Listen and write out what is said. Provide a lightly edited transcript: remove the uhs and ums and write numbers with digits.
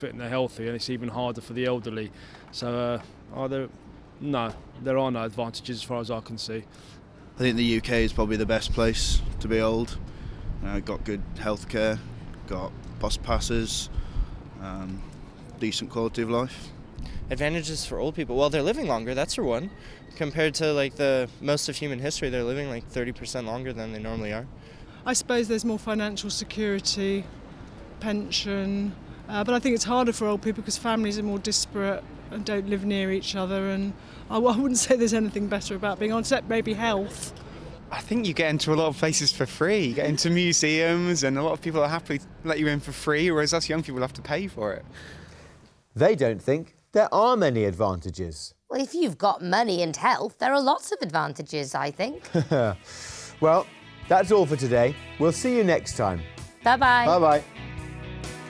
fit and they're healthy, and it's even harder for the elderly. So no, there are no advantages as far as I can see. I think the UK is probably the best place to be old. Got good healthcare, got bus passes, decent quality of life. Advantages for old people? Well, they're living longer, that's for one. Compared to like the most of human history, they're living like 30% longer than they normally are. I suppose there's more financial security, pension, but I think it's harder for old people because families are more disparate and don't live near each other, and I wouldn't say there's anything better about being old, except maybe health. I think you get into a lot of places for free. You get into museums, and a lot of people are happy to let you in for free, whereas us young people have to pay for it. They don't think there are many advantages. Well, if you've got money and health, there are lots of advantages, I think. Well, that's all for today. We'll see you next time. Bye-bye. Bye-bye.